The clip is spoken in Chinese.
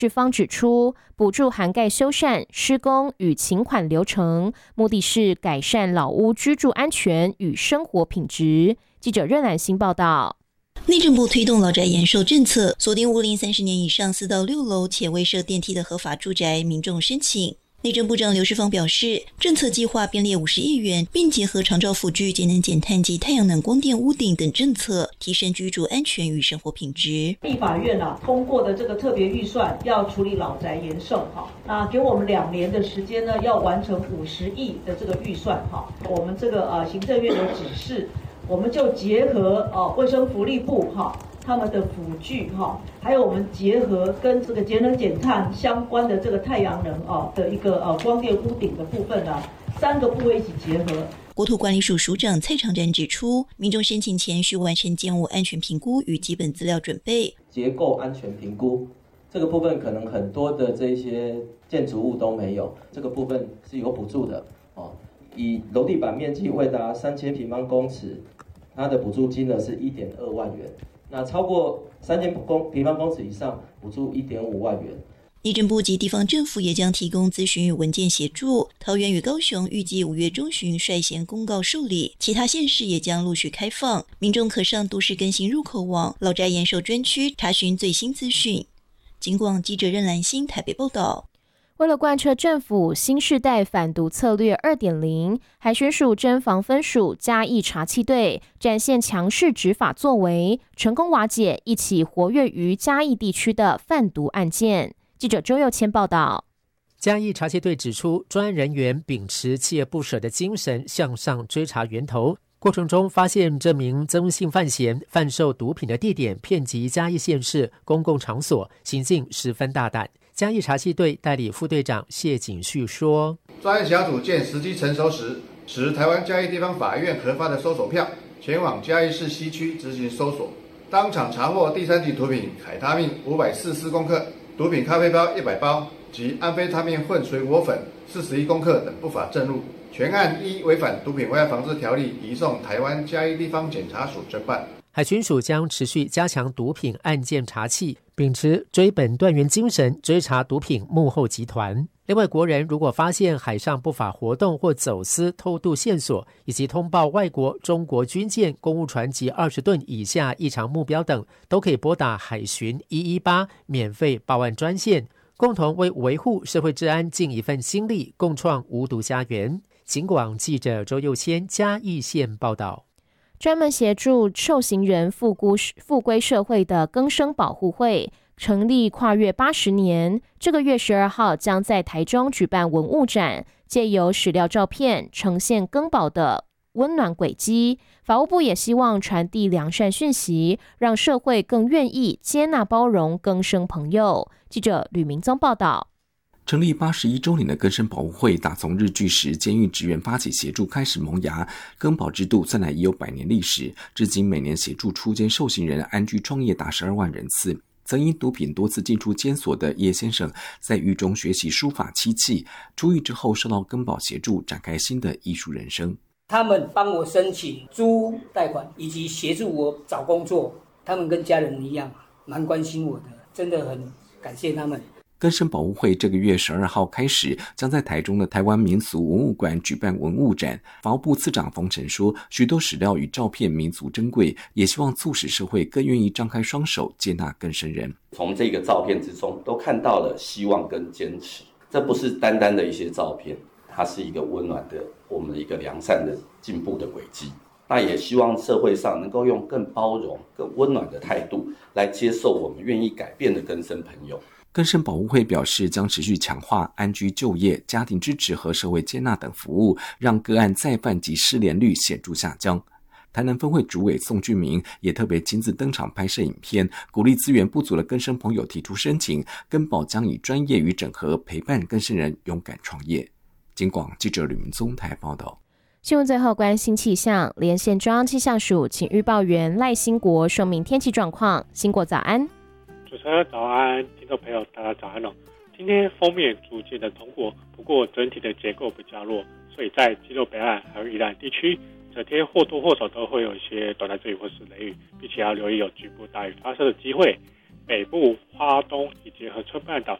局方指出，补助涵盖修缮、施工与请款流程，目的是改善老屋居住安全与生活品质。记者任兰欣报道。 内政部推动老宅延寿政策，锁定屋龄30年以上4到6楼且未设电梯的合法住宅民众申请。内政部长刘世芳表示，政策计划编列50亿元，并结合长照辅具、节能减碳及太阳能光电屋顶等政策，提升居住安全与生活品质。 立法院通过的这个特别预算要处理老宅延寿那给我们2年的时间呢，要完成50亿的这个预算我们这个行政院的指示，我们就结合卫生福利部他们的辅具还有我们结合跟这个节能减碳相关的这个太阳能的一个光电屋顶的部分3个部位一起结合。 国土管理署署长蔡长展指出，民众申请前需完成建物安全评估与基本资料准备。 结构安全评估这个部分可能很多的这些建筑物都没有，这个部分是有补助的以楼地板面积未达3000平方公尺，它的补助金额是1.2万元。那超过3000平方公尺以上，补助1.5万元。 内政部及地方政府也将提供咨询与文件协助。桃园与高雄预计5月中旬率先公告受理，其他县市也将陆续开放。民众可上都市更新入口网老宅延寿专区查询最新资讯。警广记者任兰欣台北报道。 为了贯彻政府新世代反毒策略 2.0， 海巡署侦防分署嘉义查缉队展现强势执法作为，成功瓦解一起活跃于嘉义地区的贩毒案件。记者周佑谦报道。 嘉义查缉队指出，专案人员秉持锲而不舍的精神，向上追查源头。过程中发现这名曾姓犯嫌贩售毒品的地点遍及嘉义县市公共场所，行径十分大胆。嘉义查缉队代理副队长谢景旭说， 专案小组见时机成熟时，持台湾嘉义地方法院核发的搜索票，前往嘉义市西区执行搜索，当场查获第3级毒品海他命544公克、毒品咖啡包100包及安非他命混水果粉41公克等不法证物，全案依违反毒品危害防治条例移送台湾嘉义地方检察署侦办。 海巡署将持续加强毒品案件查缉，秉持追本断源精神，追查毒品幕后集团。另外，国人如果发现海上不法活动或走私偷渡线索，以及通报外国、中国军舰、公务船及20吨以下异常目标等，都可以拨打海巡118免费报案专线，共同为维护社会治安尽一份心力，共创无毒家园。警广记者周佑谦嘉义县报道。 专门协助受刑人复归社会的更生保护会成立跨越80年，这个月12号将在台中举办文物展，借由史料照片呈现更保的温暖轨迹。法务部也希望传递良善讯息，让社会更愿意接纳包容更生朋友。记者吕明宗报道。 成立81周年的更生保护会，打从日据时监狱职员发起协助开始萌芽。更保制度算来已有100年历史，至今每年协助出监受刑人安居创业达12万人次。曾因毒品多次进出监所的叶先生，在狱中学习书法漆器，出狱之后受到更保协助，展开新的艺术人生。 他们帮我申请租屋贷款，以及协助我找工作，他们跟家人一样，蛮关心我的，真的很感谢他们。 更生保护会这个月12号开始，将在台中的台湾民俗文物馆举办文物展。法务部次长冯晨说，许多史料与照片弥足珍贵，也希望促使社会更愿意张开双手接纳更生人。 从这个照片之中都看到了希望跟坚持，这不是单单的一些照片，它是一个温暖的我们的一个良善的进步的轨迹。那也希望社会上能够用更包容更温暖的态度来接受我们愿意改变的更生朋友。 更生保护会表示，将持续强化安居就业、家庭支持和社会接纳等服务，让个案再犯及失联率显著下降。台南分会主委宋俊明也特别亲自登场拍摄影片，鼓励资源不足的更生朋友提出申请，更保将以专业与整合陪伴更生人勇敢创业。警广记者吕明宗台报道。 新闻最后关心气象，连线中央气象署请预报员赖兴国说明天气状况。兴国早安。 主持人早安，听众朋友大家早安哦。今天锋面逐渐的通过，不过整体的结构比较弱，所以在基隆北岸还有宜兰地区，整天或多或少都会有一些短暂阵雨或是雷雨，并且要留意有局部大雨发生的机会。 北部、花东以及恒春半岛